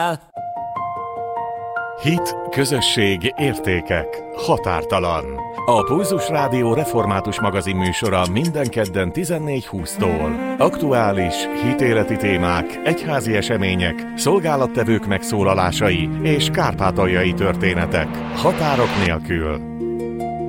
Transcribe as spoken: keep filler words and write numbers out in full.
Hit, közösség, értékek, határtalan. A Pulzus Rádió református magazin műsora minden kedden tizennégy húsztól. Aktuális, hitéleti témák, egyházi események, szolgálattevők megszólalásai és kárpátaljai történetek. Határok nélkül.